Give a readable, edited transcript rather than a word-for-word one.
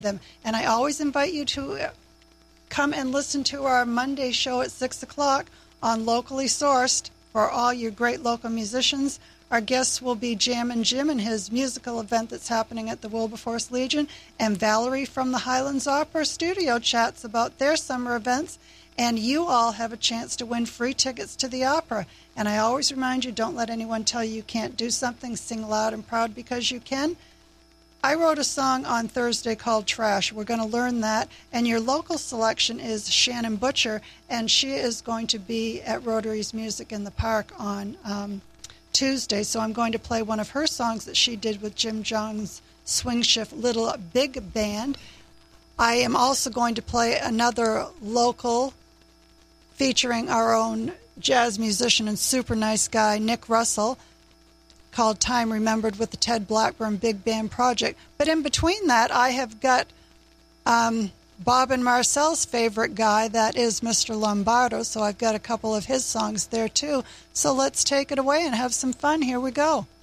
them. And I always invite you to come and listen to our Monday show at 6 o'clock on Locally Sourced for all your great local musicians. Our guests will be Jammin' Jim and his musical event that's happening at the Wilberforce Legion, and Valerie from the Highlands Opera Studio chats about their summer events, and you all have a chance to win free tickets to the opera. And I always remind you, don't let anyone tell you can't do something. Sing loud and proud because you can. I wrote a song on Thursday called Trash. We're going to learn that. And your local selection is Shannon Butcher, and she is going to be at Rotary's Music in the Park on Tuesday. So I'm going to play one of her songs that she did with Jim John's Swing Shift Little Big Band. I am also going to play another local featuring our own jazz musician and super nice guy, Nick Russell, called Time Remembered with the Ted Blackburn Big Band Project. But in between that, I have got Bob and Marcel's favorite guy, that is Mr. Lombardo, so I've got a couple of his songs there too. So let's take it away and have some fun. Here we go.